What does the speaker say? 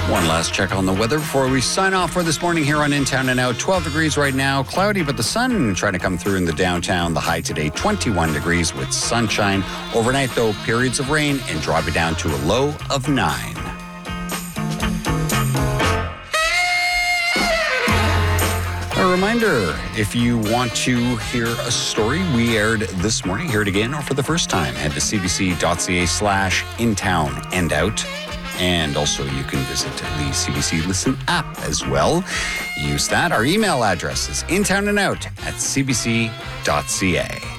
One last check on the weather before we sign off for this morning here on In Town and Out. 12 degrees right now, cloudy, but the sun trying to come through in the downtown. The high today, 21 degrees with sunshine. Overnight, though, periods of rain and drop it down to a low of 9. A reminder, if you want to hear a story we aired this morning, hear it again or for the first time, head to cbc.ca/intownandout. And also you can visit the CBC Listen app as well. Use that. Our email address is intownandout@cbc.ca.